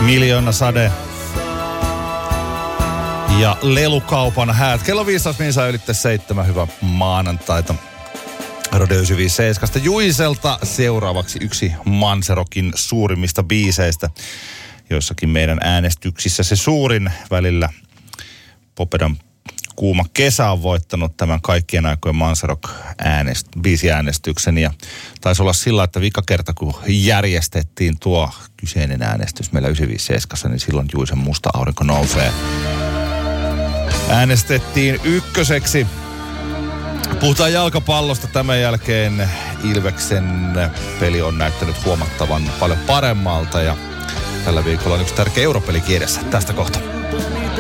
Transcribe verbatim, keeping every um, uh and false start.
Miljoona sade. Ja lelukaupan häät. Kello viisitoista minsaa ylitte seitsemän. Hyvää maanantaita. Radio yhdeksänsataaviisikymmentäseitsemän Juiselta seuraavaksi yksi Manserokin suurimmista biiseistä. Joissakin meidän äänestyksissä se suurin välillä. Popedan kuuma kesä on voittanut tämän kaikkien aikojen Manserok äänest, biisiäänestyksen. Ja taisi olla sillä, että vika kerta kun järjestettiin tuo kyseinen äänestys meillä yhdeksänsataaviisikymmentäseitsemän, niin silloin Juisen musta aurinko nousee. Äänestettiin ykköseksi. Puhutaan jalkapallosta tämän jälkeen. Ilveksen peli on näyttänyt huomattavan paljon paremmalta ja tällä viikolla on yksi tärkeä europeli kiedessä. Tästä kohta.